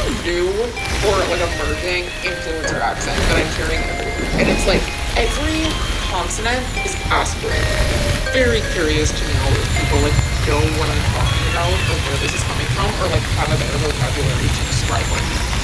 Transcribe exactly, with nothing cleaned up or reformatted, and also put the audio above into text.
new or like emerging influencer accent that I'm hearing everywhere. And it's like every consonant is aspirin. Very curious to know if people like know what I'm talking about or where this is coming from or like have a better vocabulary to describe it.